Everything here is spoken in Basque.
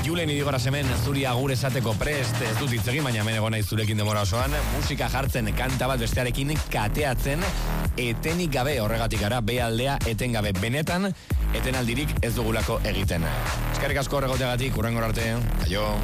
Julen Idigora hemen zuri agur esateko prest, ez dut hitz egin, baina hemen egon naiz zurekin denbora osoan, musika jartzen, kanta bat bestearekin kateatzen, etenik gabe, horregatik gara, bealdea etengabe, benetan, etenaldirik ez dugulako egiten. Eskerrik asko horregoteagatik, hurrengora arte, aio.